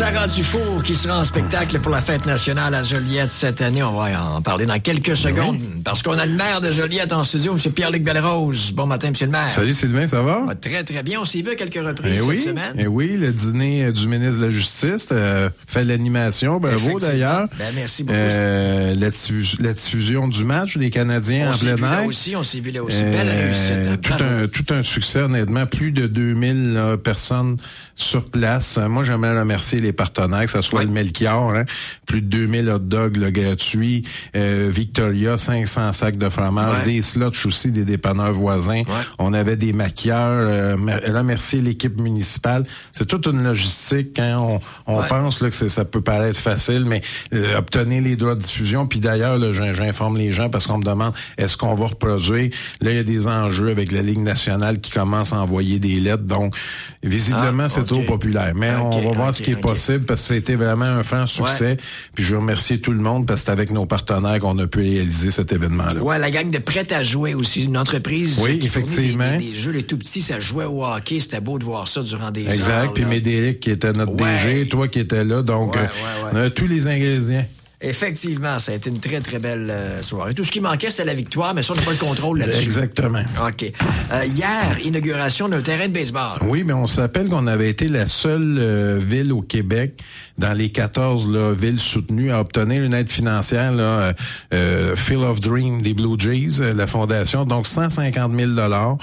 Sarah Dufour qui sera en spectacle pour la fête nationale à Joliette cette année. On va en parler dans quelques secondes parce qu'on a le maire de Joliette en studio, M. Pierre-Luc Bellerose. Bon matin, M. le maire. Salut Sylvain, ça va? Très, très bien. On s'y veut quelques reprises cette semaine. Et oui, le dîner du ministre de la Justice fait l'animation. Bravo d'ailleurs. Merci beaucoup. La diffusion du match des Canadiens en plein air. On s'est vu là aussi. Belle réussite. Tout un succès, honnêtement. Plus de 2000 personnes sur place. Moi, j'aimerais remercier les partenaires, que ce soit le Melchior, plus de 2000 hot dogs gratuits, Victoria, 500 sacs de fromage, des slots aussi, des dépanneurs voisins. On avait des maquilleurs. Remercier l'équipe municipale. C'est toute une logistique. Hein? On pense là, que ça peut paraître facile, mais obtenir les droits de diffusion. Puis d'ailleurs, là, j'informe les gens parce qu'on me demande est-ce qu'on va reproduire. Là, il y a des enjeux avec la Ligue nationale qui commence à envoyer des lettres. Donc, visiblement, c'est trop populaire. Mais on va voir ce qui est possible parce que c'était vraiment un franc succès. Puis je veux remercier tout le monde parce que c'est avec nos partenaires qu'on a pu réaliser cet événement-là. Ouais, la gang de Prêt à jouer aussi, une entreprise qui effectivement. Des jeux, les tout petits, ça jouait au hockey. C'était beau de voir ça durant des heures. Exact. Puis Médéric qui était notre DG, toi qui étais là. Donc, on a tous les ingrédients. Effectivement, ça a été une très, très belle soirée. Tout ce qui manquait, c'est la victoire, mais ça, on n'a pas le contrôle là-dessus. Exactement. OK. Hier, inauguration d'un terrain de baseball. Oui, mais on se rappelle qu'on avait été la seule ville au Québec, dans les 14 villes soutenues, à obtenir une aide financière, Field of Dream des Blue Jays, la fondation. Donc, 150 000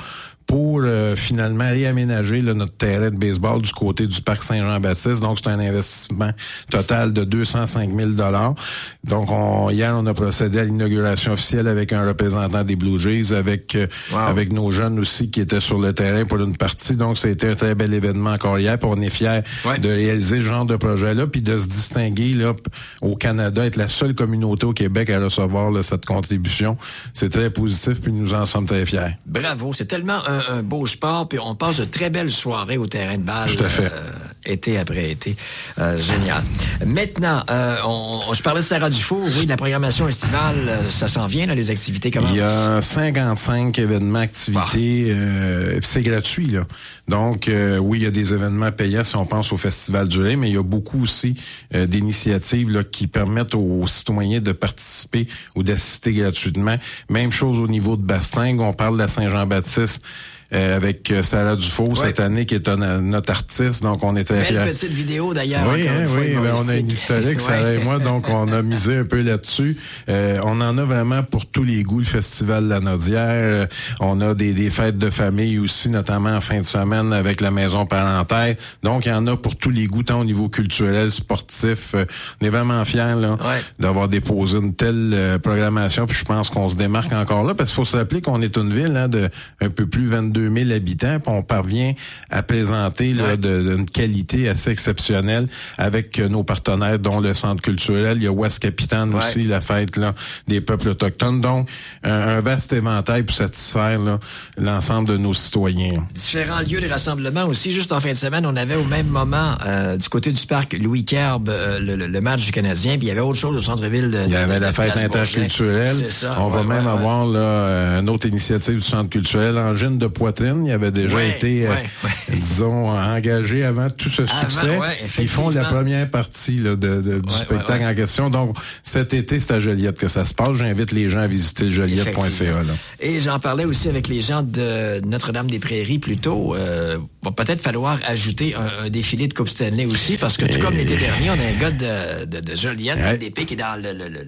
pour finalement réaménager notre terrain de baseball du côté du parc Saint-Jean-Baptiste. Donc, c'est un investissement total de 205 000 Donc, hier, on a procédé à l'inauguration officielle avec un représentant des Blue Jays, avec nos jeunes aussi qui étaient sur le terrain pour une partie. Donc, ça a été un très bel événement encore hier. Puis on est fiers de réaliser ce genre de projet-là, puis de se distinguer là au Canada, être la seule communauté au Québec à recevoir cette contribution. C'est très positif, puis nous en sommes très fiers. Bravo, c'est tellement un beau sport, puis on passe de très belles soirées au terrain de balle. Tout à fait. Été après été. Génial. Maintenant, je parlais de Sarah Dufour, de la programmation estivale, ça s'en vient, là, les activités commencent. Il y a 55 événements, activités, c'est gratuit, là. Donc, oui, il y a des événements payants si on pense au Festival du lait, mais il y a beaucoup aussi d'initiatives là, qui permettent aux citoyens de participer ou d'assister gratuitement. Même chose au niveau de Bastingue, on parle de la Saint-Jean-Baptiste, avec Sarah Dufault cette année qui est notre artiste, donc on était fiers. Belle petite vidéo d'ailleurs. On a une historique, Sarah et moi, donc on a misé un peu là-dessus. On en a vraiment pour tous les goûts, le Festival de la Nodière, on a des fêtes de famille aussi, notamment en fin de semaine avec la maison parentale, donc il y en a pour tous les goûts, tant au niveau culturel, sportif. On est vraiment fiers là d'avoir déposé une telle programmation, puis je pense qu'on se démarque encore là, parce qu'il faut se rappeler qu'on est une ville de un peu plus 22 000 habitants, puis on parvient à présenter d'une qualité assez exceptionnelle avec nos partenaires, dont le Centre culturel. Il y a Ouest Capitane aussi, la fête là des peuples autochtones. Donc, un vaste éventail pour satisfaire l'ensemble de nos citoyens. Différents lieux de rassemblement aussi. Juste en fin de semaine, on avait au même moment, du côté du parc Louis Kerb, le match du Canadien, puis il y avait autre chose au centre-ville. Il y avait la fête interculturelle. On va même avoir une autre initiative du Centre culturel, Angine de Poitrine. Il avait déjà été, disons, engagé avant tout ce succès. Ils font la première partie là, du spectacle en question. Donc, cet été, c'est à Joliette que ça se passe. J'invite les gens à visiter le joliette.ca. Et j'en parlais aussi avec les gens de Notre-Dame-des-Prairies plus tôt. Va peut-être falloir ajouter un défilé de Coupe Stanley aussi, parce que tout comme l'été dernier, on a un gars de Joliette, l'épée qui est dans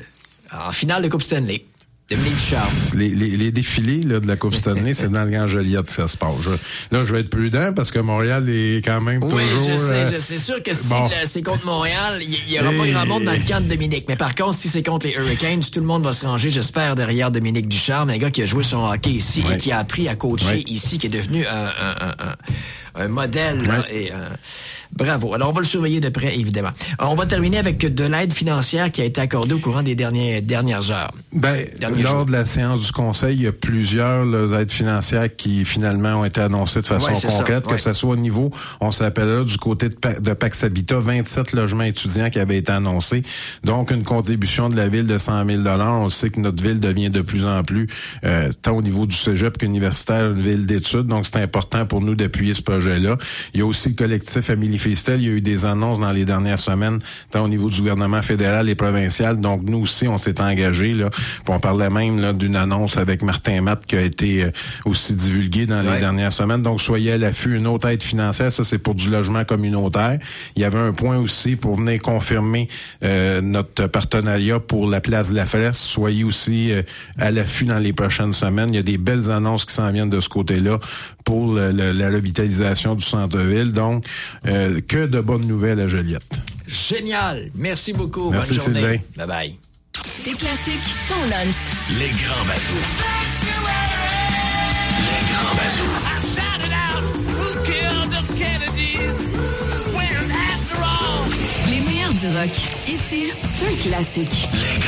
en finale de Coupe Stanley. Les défilés là, de la Coupe Stanley, c'est dans le Grand Joliette que ça se passe. Je vais être prudent parce que Montréal est quand même toujours... Oui, je sais. C'est sûr que si c'est contre Montréal, il n'y aura pas grand monde dans le camp de Dominique. Mais par contre, si c'est contre les Hurricanes, tout le monde va se ranger, j'espère, derrière Dominique Ducharme, un gars qui a joué son hockey ici et qui a appris à coacher ici, qui est devenu un modèle. Là, et bravo. Alors, on va le surveiller de près, évidemment. On va terminer avec de l'aide financière qui a été accordée au courant des dernières heures. Lors de la séance du Conseil, il y a plusieurs aides financières qui, finalement, ont été annoncées de façon concrète, que ce soit au niveau, on s'appelle du côté de Pax Habitat, 27 logements étudiants qui avaient été annoncés. Donc, une contribution de la Ville de 100 000 $. On sait que notre ville devient de plus en plus, tant au niveau du cégep qu'universitaire, une ville d'études. Donc, c'est important pour nous d'appuyer ce projet-là. Il y a aussi le collectif Amélie manifestaient. Il y a eu des annonces dans les dernières semaines, tant au niveau du gouvernement fédéral et provincial. Donc, nous aussi, on s'est engagés, là. Puis on parlait même, là, d'une annonce avec Martin Matt qui a été aussi divulguée dans les dernières semaines. Donc, soyez à l'affût. Une autre aide financière, ça, c'est pour du logement communautaire. Il y avait un point aussi pour venir confirmer notre partenariat pour la place de la Flèche. Soyez aussi à l'affût dans les prochaines semaines. Il y a des belles annonces qui s'en viennent de ce côté-là pour la revitalisation du centre-ville. Donc, que de bonnes nouvelles à Joliette. Génial! Merci beaucoup. Merci, bonne journée. Sylvain. Bye-bye. Des classiques, ton lunch. Les grands bazous. Les grands bazous. Les meilleurs du rock. Ici, c'est un classique. Les grands